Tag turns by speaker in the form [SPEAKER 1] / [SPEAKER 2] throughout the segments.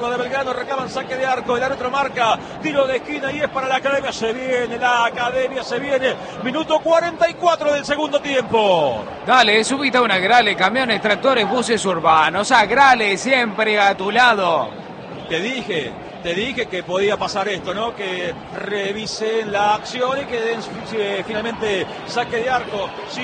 [SPEAKER 1] de Belgrano, reclaman saque de arco, el árbitro marca, tiro de esquina y es para la Academia, se viene, minuto 44 del segundo tiempo.
[SPEAKER 2] Dale, subite a una Grale, camiones, tractores, buses urbanos, a Grale siempre a tu lado.
[SPEAKER 1] Te dije que podía pasar esto, ¿no? Que revisen la acción y que den finalmente saque de arco. Sí,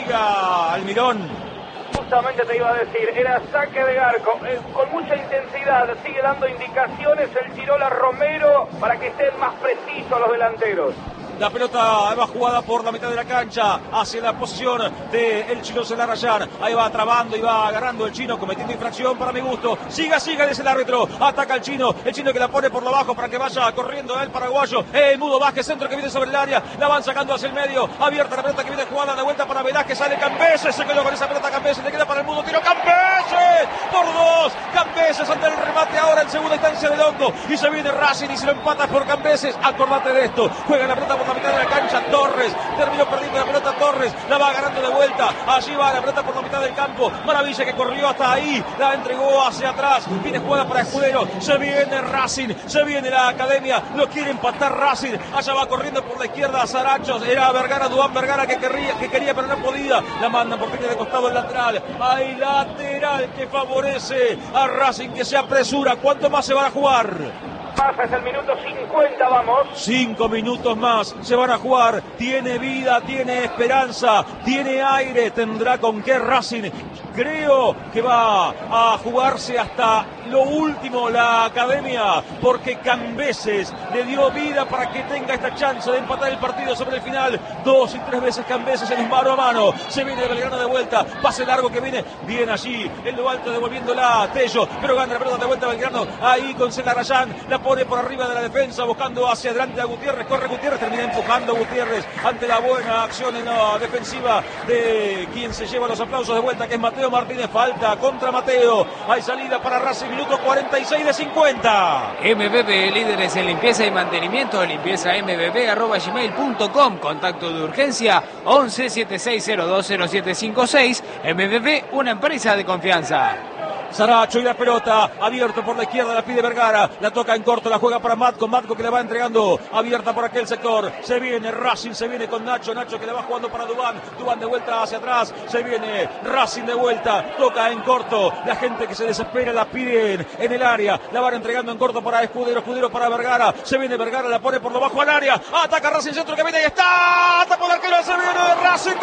[SPEAKER 1] diga Almirón.
[SPEAKER 3] Justamente te iba a decir, era saque de arco, con mucha intensidad, sigue dando indicaciones el Chirola Romero para que estén más precisos los delanteros.
[SPEAKER 1] La pelota va jugada por la mitad de la cancha hacia la posición del Chino Zelarayán. Ahí va trabando y va agarrando el Chino, cometiendo infracción para mi gusto. Siga, dice el árbitro. Ataca el Chino que la pone por lo bajo para que vaya corriendo el paraguayo. El Mudo Vázquez, centro que viene sobre el área. La van sacando hacia el medio. Abierta la pelota que viene jugada de vuelta para Velázquez. Sale Cambeses, se quedó con esa pelota Cambeses. Le queda para el Mudo. Tiro Cambeses por dos. Cambeses ante el remate ahora en segunda instancia del Hongo. Y se viene Racing y se lo empata por Cambeses. Acordate de esto. Juega la pelota por la mitad de la cancha. Torres terminó perdiendo la pelota. Torres la va ganando de vuelta. Allí va la pelota por la mitad del campo. Maravilla que corrió hasta ahí. La entregó hacia atrás. Viene jugada para Escudero. Se viene Racing. Se viene la Academia. Lo quiere empatar Racing. Allá va corriendo por la izquierda Sarachos. Era Vergara, Duván Vergara que quería pero no podía. La mandan por fin de costado el lateral. Hay lateral que favorece a Racing que se apresura. ¿Cuánto más se van a jugar?
[SPEAKER 3] Pasa, es el minuto 50, vamos.
[SPEAKER 1] 5 minutos más se van a jugar. Tiene vida, tiene esperanza, tiene aire. Tendrá con qué Racing. Creo que va a jugarse hasta lo último la Academia, porque Cambeses le dio vida para que tenga esta chance de empatar el partido sobre el final. 2 y 3 veces Cambeses en un mano a mano. Se viene Belgrano de vuelta. Pase largo que viene bien allí. En lo alto devolviéndola a Tello, pero gana la pelota de vuelta Belgrano. Ahí con Zelarayán. La pone por arriba de la defensa, buscando hacia adelante a Gutiérrez. Corre Gutiérrez, termina empujando Gutiérrez ante la buena acción en la defensiva de quien se lleva los aplausos de vuelta, que es Mateo Martínez. Falta contra Mateo. Hay salida para Racing, minuto 46 de 50.
[SPEAKER 2] MBB, líderes en limpieza y mantenimiento. Limpieza mbb@gmail.com. Contacto de urgencia 11 7602 0756. MBB, una empresa de confianza.
[SPEAKER 1] Saracho y la pelota, abierto por la izquierda, la pide Vergara, la toca en corto, la juega para Matco que le va entregando, abierta por aquel sector, se viene Racing, se viene con Nacho que le va jugando para Duván de vuelta hacia atrás, se viene Racing de vuelta, toca en corto, la gente que se desespera la piden en el área, la van entregando en corto para Escudero para Vergara, se viene Vergara, la pone por lo bajo al área, ataca Racing, centro que viene y está, tapa el arquero, se viene de Racing,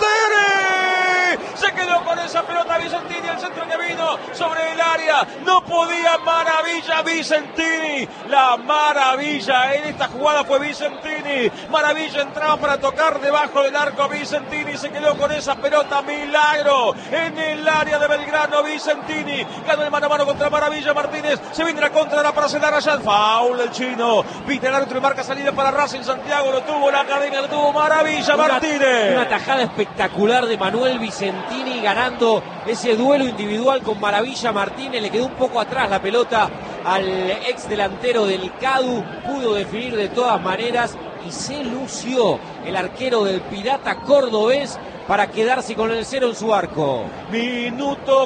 [SPEAKER 1] Vicentini, se quedó con esa pelota Vicentini, el centro que vino sobre el área, no podía Maravilla Vicentini, la maravilla en esta jugada fue Vicentini, Maravilla entraba para tocar debajo del arco, Vicentini se quedó con esa pelota, milagro en el área de Belgrano, Vicentini ganó el mano a mano contra Maravilla Martínez, se viene la contra, la para Zelarayán, foul del Chino, pita el árbitro y marca salida para Racing, Santiago lo tuvo, la Academia lo tuvo, Maravilla Martínez.
[SPEAKER 4] Una tajada espectacular de Manuel Vicentini ganando ese duelo individual con Maravilla Martínez, le quedó un poco atrás la pelota al ex delantero del CADU, pudo definir de todas maneras y se lució el arquero del Pirata cordobés para quedarse con el 0 en su arco.
[SPEAKER 1] Minuto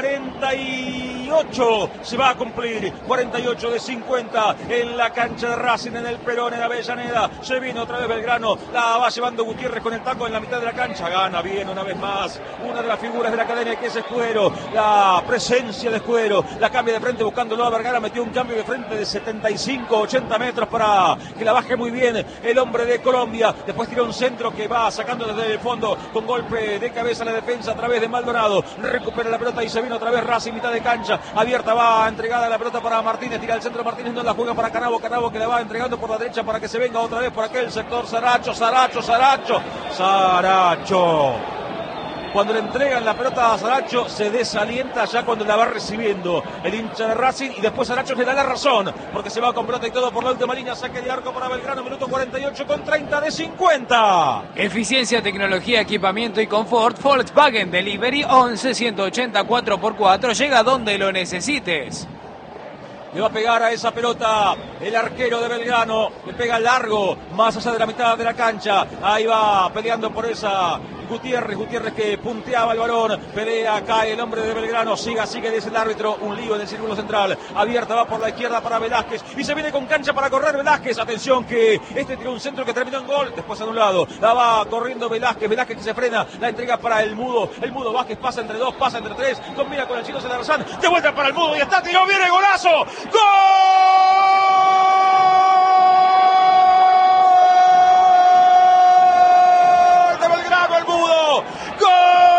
[SPEAKER 1] 48 se va a cumplir, 48 de 50 en la cancha de Racing, en el Perón, en Avellaneda. Se viene otra vez Belgrano, la va llevando Gutiérrez con el taco en la mitad de la cancha, gana bien una vez más una de las figuras de la Academia, que es Escudero, la presencia de Escudero, la cambia de frente buscándolo a Vergara, metió un cambio de frente de 75-80 metros para que la baje muy bien el hombre de Colombia, después tira un centro que va sacando desde el fondo con golpe de cabeza la defensa a través de Maldonado, recupera la pelota y se vino otra vez Racing, mitad de cancha, abierta, va entregada la pelota para Martínez, tira el centro Martínez, no la juega para Canavo que la va entregando por la derecha para que se venga otra vez por aquel sector, Saracho. Cuando le entregan la pelota a Saracho se desalienta ya cuando la va recibiendo el hincha de Racing, y después Saracho le da la razón porque se va con pelota y todo por la última línea, saque de arco para Belgrano, minuto 48 con 30 de 50.
[SPEAKER 2] Eficiencia, tecnología, equipamiento y confort. Volkswagen Delivery 11 180 4x4, llega donde lo necesites.
[SPEAKER 1] Le va a pegar a esa pelota el arquero de Belgrano, le pega largo, más allá de la mitad de la cancha, ahí va peleando por esa Gutiérrez que punteaba el balón, pelea, cae el hombre de Belgrano, sigue, dice el árbitro, un lío en el círculo central, abierta, va por la izquierda para Velázquez, y se viene con cancha para correr Velázquez, atención que este tiró un centro que terminó en gol, después anulado, la va corriendo Velázquez que se frena, la entrega para el Mudo Vázquez pasa entre dos, pasa entre tres, combina con el chino Celarrazán, de vuelta para el Mudo, y está, tiró, viene, golazo, ¡gol! De Belgrano, el Mudo, ¡gol!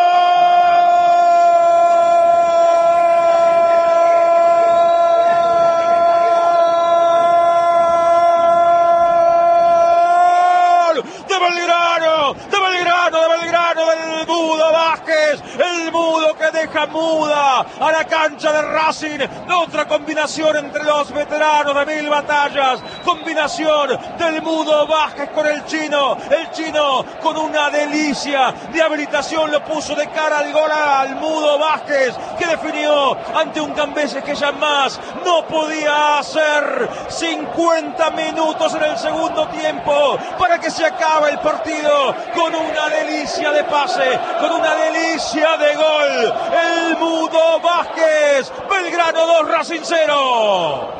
[SPEAKER 1] Del Mudo Vázquez, el Mudo que deja muda a la cancha de Racing, otra combinación entre los veteranos de 1000 batallas, combinación del Mudo Vázquez con el chino con una delicia de habilitación lo puso de cara al gol al Mudo Vázquez, que definió ante un Cambeses que ya más no podía hacer. 50 minutos en el segundo tiempo para que se acabe el partido con una delicia de pase, con una delicia de gol. El Mudo Vázquez, Belgrano 2, Racing 0.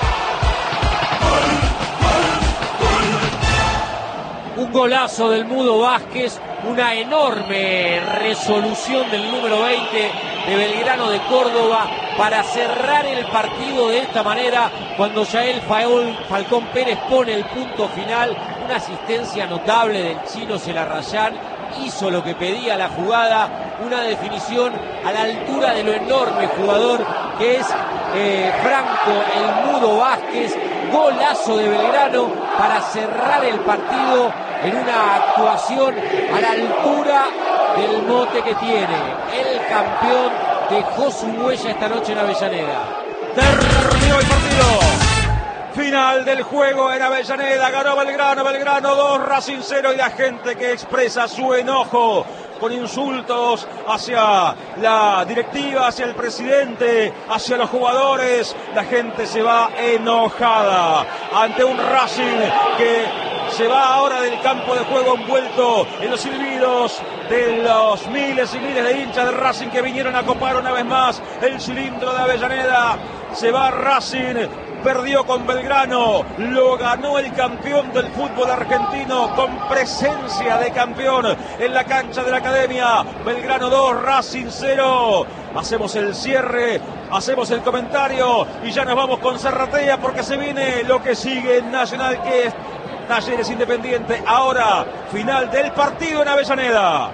[SPEAKER 4] Un golazo del Mudo Vázquez, una enorme resolución del número 20 de Belgrano de Córdoba para cerrar el partido de esta manera cuando Yael Falcón Pérez pone el punto final. Una asistencia notable del chino Celarrazán, hizo lo que pedía la jugada, una definición a la altura de lo enorme jugador que es Franco el Mudo Vázquez. Golazo de Belgrano para cerrar el partido en una actuación a la altura del mote que tiene. El campeón dejó su huella esta noche en Avellaneda.
[SPEAKER 1] Terminó el partido. Final del juego en Avellaneda, ganó Belgrano 2, Racing 0, y la gente que expresa su enojo con insultos hacia la directiva, hacia el presidente, hacia los jugadores. La gente se va enojada ante un Racing que se va ahora del campo de juego envuelto en los silbidos de los miles y miles de hinchas de Racing que vinieron a copar una vez más el cilindro de Avellaneda. Se va Racing, perdió con Belgrano, lo ganó el campeón del fútbol argentino con presencia de campeón en la cancha de la Academia. Belgrano 2, Racing 0. Hacemos el cierre, hacemos el comentario y ya nos vamos con Zarratea porque se viene lo que sigue en Nacional, que es Talleres Independiente. Ahora, final del partido en Avellaneda.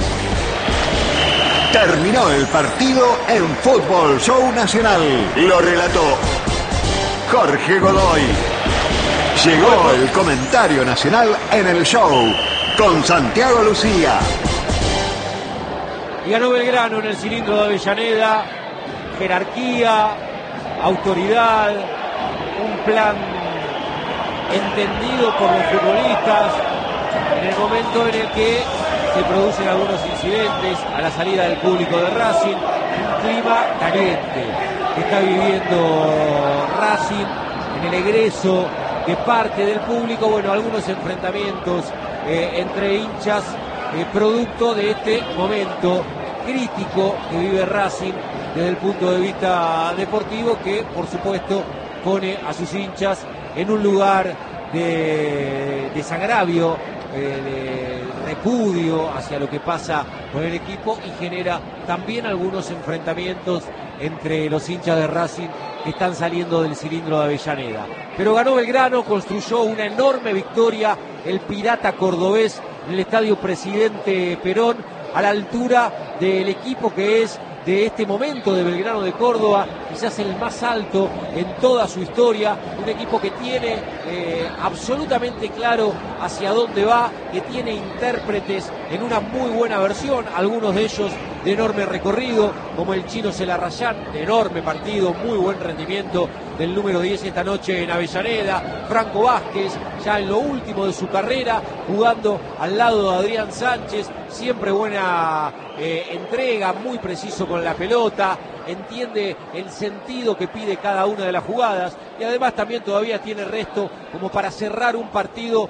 [SPEAKER 5] Terminó el partido en Fútbol Show Nacional. Lo relató Jorge Godoy. Llegó el comentario nacional en el show con Santiago Lucía.
[SPEAKER 4] Y ganó Belgrano en el cilindro de Avellaneda. Jerarquía, autoridad, un plan entendido por los futbolistas en el momento en el que se producen algunos incidentes a la salida del público de Racing. Un clima caliente que está viviendo Racing en el egreso de parte del público. Bueno, algunos enfrentamientos entre hinchas, producto de este momento crítico que vive Racing desde el punto de vista deportivo, que por supuesto pone a sus hinchas en un lugar de desagravio, de repudio hacia lo que pasa con el equipo, y genera también algunos enfrentamientos entre los hinchas de Racing que están saliendo del cilindro de Avellaneda. Pero ganó Belgrano, construyó una enorme victoria el pirata cordobés en el estadio Presidente Perón, a la altura del equipo que es de este momento de Belgrano de Córdoba, quizás el más alto en toda su historia, un equipo que tiene absolutamente claro hacia dónde va, que tiene intérpretes en una muy buena versión, algunos de ellos de enorme recorrido, como el chino Celarrazán, de enorme partido, muy buen rendimiento del número 10 esta noche en Avellaneda. Franco Vázquez, ya en lo último de su carrera, jugando al lado de Adrián Sánchez, siempre buena entrega, muy preciso con la pelota, entiende el sentido que pide cada una de las jugadas, y además también todavía tiene resto como para cerrar un partido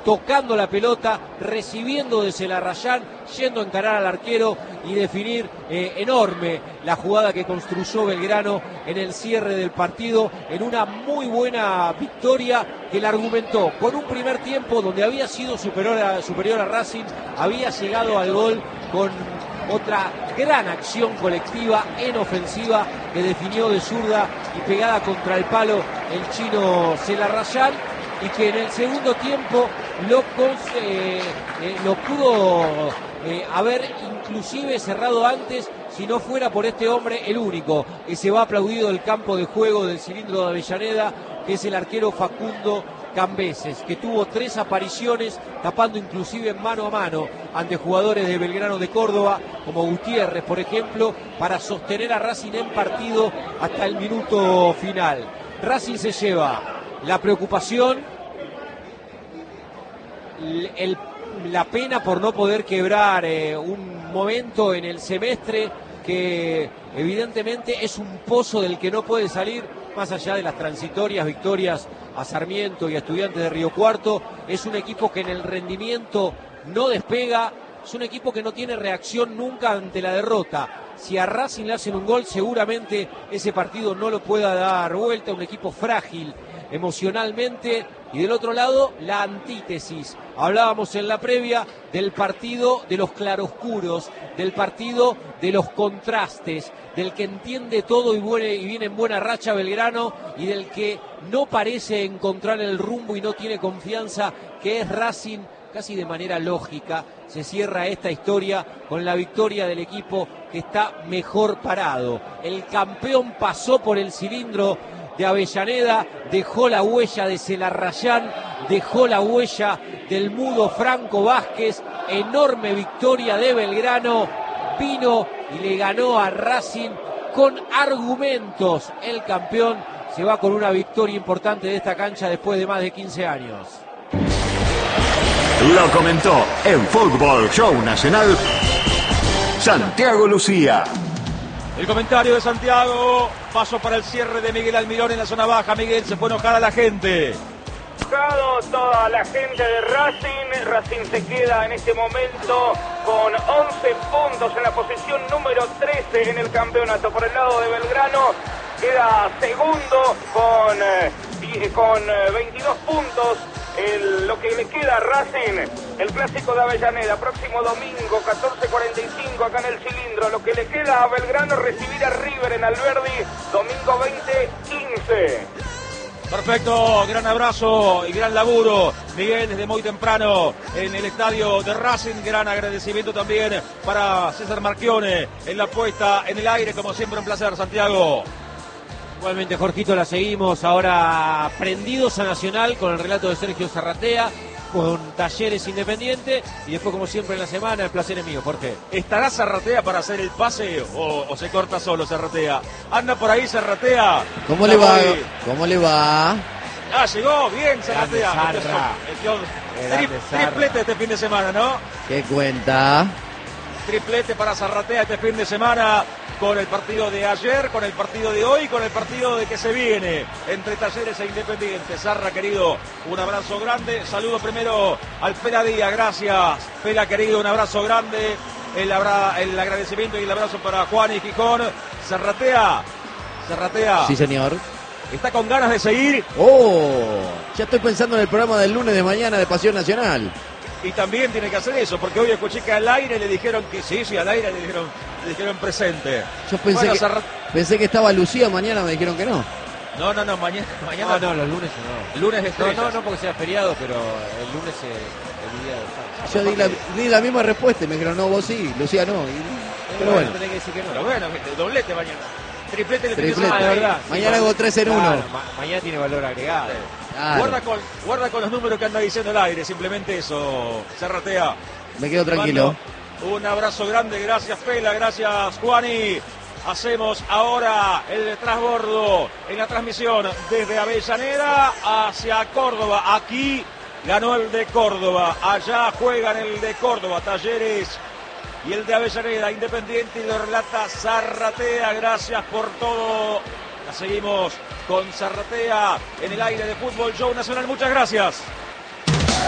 [SPEAKER 4] tocando la pelota, recibiendo de Zelarrayán, yendo a encarar al arquero y definir enorme la jugada que construyó Belgrano en el cierre del partido, en una muy buena victoria que la argumentó con un primer tiempo donde había sido superior a Racing, había llegado al gol con otra gran acción colectiva en ofensiva que definió de zurda y pegada contra el palo el chino Zelarrayán, y que en el segundo tiempo lo pudo haber inclusive cerrado antes si no fuera por este hombre, el único que se va aplaudido del campo de juego del Cilindro de Avellaneda, que es el arquero Facundo Cambeses, que tuvo 3 apariciones tapando inclusive mano a mano ante jugadores de Belgrano de Córdoba como Gutiérrez, por ejemplo, para sostener a Racing en partido hasta el minuto final. Racing se lleva la preocupación, la pena por no poder quebrar un momento en el semestre que evidentemente es un pozo del que no puede salir, más allá de las transitorias victorias a Sarmiento y a Estudiantes de Río Cuarto. Es un equipo que en el rendimiento no despega, es un equipo que no tiene reacción nunca ante la derrota. Si a Racing le hacen un gol, seguramente ese partido no lo pueda dar vuelta, un equipo frágil emocionalmente. Y del otro lado, la antítesis. Hablábamos en la previa del partido de los claroscuros, del partido de los contrastes, del que entiende todo y viene en buena racha Belgrano, y del que no parece encontrar el rumbo y no tiene confianza, que es Racing. Casi de manera lógica se cierra esta historia con la victoria del equipo que está mejor parado. El campeón pasó por el Cilindro de Avellaneda, dejó la huella de Zelarrayán, dejó la huella del mudo Franco Vázquez. Enorme victoria de Belgrano, vino y le ganó a Racing con argumentos. El campeón se va con una victoria importante de esta cancha después de más de 15 años.
[SPEAKER 5] Lo comentó en Fútbol Show Nacional Santiago Lucía.
[SPEAKER 1] El comentario de Santiago, paso para el cierre de Miguel Almirón en la zona baja. Miguel, se fue enojar a la gente.
[SPEAKER 3] Enojado toda la gente de Racing. Racing se queda en este momento con 11 puntos en la posición número 13 en el campeonato. Por el lado de Belgrano queda segundo con 22 puntos. Lo que le queda a Racing, el clásico de Avellaneda, próximo domingo, 14:45 acá en el Cilindro. Lo que le queda a Belgrano, recibir a River en Alberdi, domingo 20:15.
[SPEAKER 1] Perfecto, gran abrazo y gran laburo, Miguel, desde muy temprano en el estadio de Racing. Gran agradecimiento también para César Marchione en la puesta en el aire, como siempre un placer, Santiago.
[SPEAKER 4] Igualmente, Jorgito, la seguimos ahora prendidos a Nacional con el relato de Sergio Zarratea, con Talleres Independiente, y después, como siempre en la semana, el placer es mío. ¿Por qué?
[SPEAKER 1] ¿Estará Zarratea para hacer el pase o se corta solo Zarratea? Anda por ahí Zarratea.
[SPEAKER 6] ¿Cómo le va? ¿Cómo le va?
[SPEAKER 1] Ah, llegó, bien Zarratea.
[SPEAKER 4] Grande
[SPEAKER 1] Triplete este fin de semana, ¿no?
[SPEAKER 6] ¿Qué cuenta?
[SPEAKER 1] Triplete para Zarratea este fin de semana, con el partido de ayer, con el partido de hoy, con el partido de que se viene entre Talleres e Independiente. Zarra, querido, un abrazo grande. Saludo primero al Pela Díaz, gracias. Pela, querido, un abrazo grande. El agradecimiento y el abrazo para Juan y Gijón. Zarratea.
[SPEAKER 6] Sí, señor.
[SPEAKER 1] ¿Está con ganas de seguir?
[SPEAKER 6] Oh, ya estoy pensando en el programa del lunes de mañana de Pasión Nacional.
[SPEAKER 1] Y también tiene que hacer eso, porque hoy escuché que al aire le dijeron que sí, al aire le dijeron presente.
[SPEAKER 6] Yo pensé que estaba Lucía, mañana me dijeron que no.
[SPEAKER 1] No, mañana.
[SPEAKER 4] No, los lunes no.
[SPEAKER 1] Lunes de estrellas.
[SPEAKER 4] No, porque sea feriado, pero el lunes el día de
[SPEAKER 6] Yo di la misma respuesta y me dijeron, no, vos sí, Lucía no. Pero bueno.
[SPEAKER 4] Tenés que decir que no.
[SPEAKER 1] Pero bueno, doblete mañana. Triplete el fin de
[SPEAKER 6] Triplete.
[SPEAKER 1] semana,
[SPEAKER 4] de verdad.
[SPEAKER 6] Mañana hago 3 en 1.
[SPEAKER 4] Claro, mañana tiene valor agregado.
[SPEAKER 6] Claro.
[SPEAKER 1] Guarda con los números que anda diciendo el aire, simplemente eso, Zarratea.
[SPEAKER 6] Me quedo tranquilo.
[SPEAKER 1] Un abrazo grande, gracias Pela, gracias Juani. Hacemos ahora el transbordo en la transmisión desde Avellaneda hacia Córdoba. Aquí ganó el de Córdoba, allá juegan el de Córdoba, Talleres y el de Avellaneda, Independiente, y lo relata Zarratea. Gracias por todo. La seguimos con Zarratea en el aire de Fútbol Show Nacional. Muchas gracias.